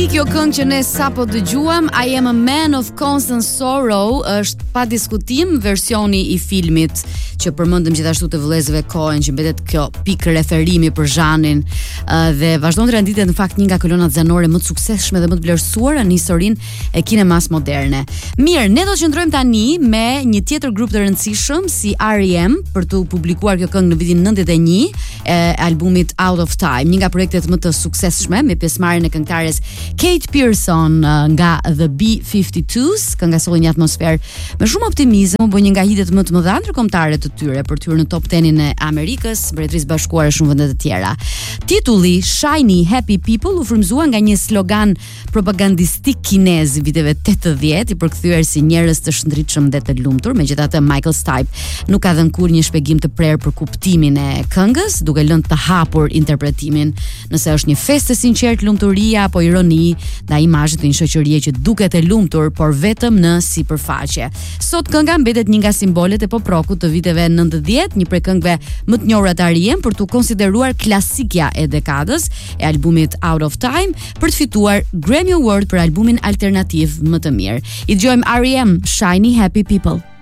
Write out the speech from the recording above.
Kjo këngë që ne sapo dëgjuam, I Am a Man of Constant Sorrow, është pa diskutim versioni i filmit që përmendëm gjithashtu të vëllezërve Coen, që mbetet kjo pikë referimi për zhanin dhe vazhdon të renditet në fakt një nga kolonat zanore më të suksesshme dhe më të vlerësuara në historinë e kinemas moderne. Mirë, ne do të qëndrojmë tani me një tjetër grup të rëndësishëm si R.E.M. për të publikuar kjo këngë në vitin 91 e albumit Out of Time, një nga projektet më të suksesshme me pjesëmarrjen e këngëtares Kate Pearson nga The B-52s, kënga solli një atmosferë me shumë optimizëm, u bë një nga hitet më të mëdha ndërkombëtare të tyre për të hyrë në top 10-in e Amerikës, Mbretërisë Bashkuara e shumë vende të tjera. Titulli Shiny Happy People u frymëzua nga një slogan propagandistik kinez viteve 80 i përkthyer si njerëz të shëndritshëm dhe të lumtur. Megjithatë, Michael Stipe nuk ka dhënë kurrë një shpjegim të prerë për kuptimin e këngës, duke lënë të hapur interpretimin nëse është një festë e sinqertë lumturia apo ironi ndaj imazhit të një shoqërie që duket e lumtur por vetëm në sipërfaqe. Sot kënga mbetet një nga simbolet e pop-rockut të viteve 90, një prej këngëve më të njohura të R.E.M. për të konsideruar klasikja e dekadës e albumit Out of Time për të fituar Grammy Award për albumin alternativ më të mirë. I dëgjojmë R.E.M. Shiny Happy People.